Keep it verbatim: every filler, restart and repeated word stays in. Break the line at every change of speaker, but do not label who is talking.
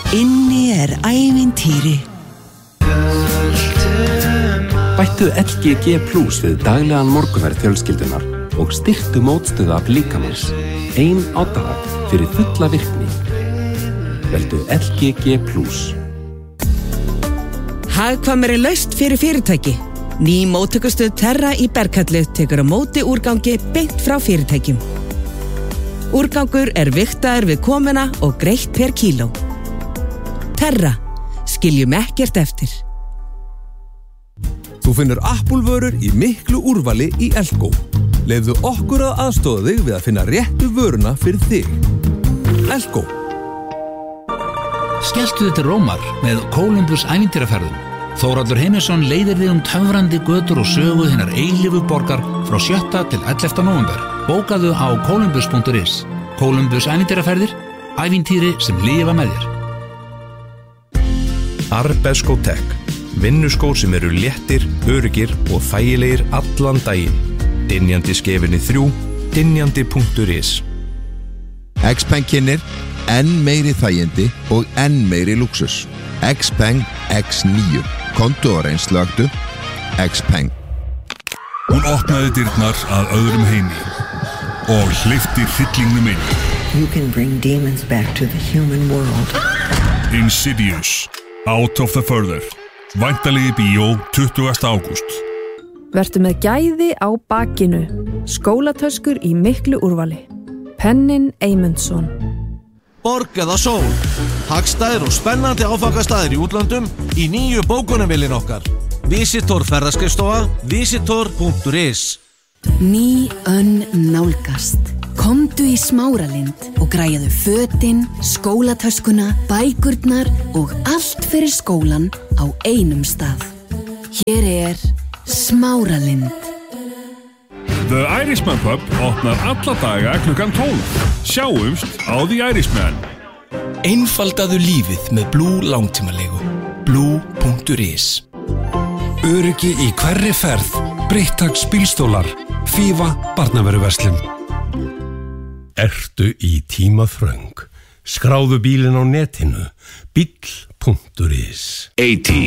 Inni er ævintýri.
Bættu L G G plus við daglegan morgunverð fjölskyldunar og styrktu mótstöðu af líkamans. Ein á dag fyrir fulla virkni. Veldu L G G plus.
Hagkvæmari lausn fyrir fyrirtæki. Ný móttökustöð Terra í Berghellu tekur á móti úrgangi beint frá fyrirtækjum. Úrgangur er vigtaður við komuna og greitt per kíló. Terra, skiljum ekkert eftir.
Þú finnur Apple-vörur í miklu úrvali í Elko. Leyfðu okkur að aðstoða þig við að finna réttu vöruna fyrir þig. Elko.
Skelltu þig til Rómar með Columbus ævintýraferðum. Þórhallur Heimisson leiðir þig um töfrandi götur og sögu hinnar eilífu borgar frá sjötta til ellefta nóvember. Bókaðu á columbus punktur is. Columbus ævintýraferðir, ævintýri sem lifa með þér.
Arbesko Tech. Vinnuskór sem eru léttir, öruggir og þægilegir allan daginn. Dynjandi skefinni þrjú, dynjandi punktur is.
Xpeng kynir enn meiri þægindi og enn meiri lúxus. Xpeng X níu. Komdu og reynslögdu Xpeng.
Hún opnaði dyrnar að öðrum heimi og hleypti hryllingnum inn.
You can bring demons back to the human world.
Insidious, Out of the Further. Væntanlegi bíó tuttugasta ágúst.
Vertu með gæði á bakinu. Skólatöskur í miklu úrvali. Pennin Eymundsson.
Borg eða sól. Hagstæðir og spennandi áfangastæðir í útlöndum í nýju bókunarvélin okkar. Visitor ferðaskrifstofa, visitor punktur is.
Ný önn nálgast. Komdu í Smáralind og græjaðu fötin, skólatöskuna, bækurnar og allt fyrir skólan á einum stað. Hér er Smáralind.
The Irishman Pub opnar alla daga klukkan tólf. Sjáumst á The Irishman.
Einfaldaðu lífið með Blue langtímalegu. Blue punktur is.
Öryggi í hverri ferð. Breittaks bílstólar. Fífa barnaveruverslun. Ertu í tímaþröng? Skráðu bílinn á netinu. bíll punktur is.
AT